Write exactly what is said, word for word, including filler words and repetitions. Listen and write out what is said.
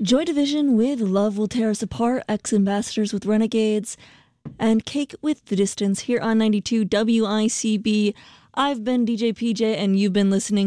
Joy Division with Love Will Tear Us Apart, Ex-Ambassadors with Renegades, and Cake with The Distance here on ninety-two W I C B. I've been D J P J, and you've been listening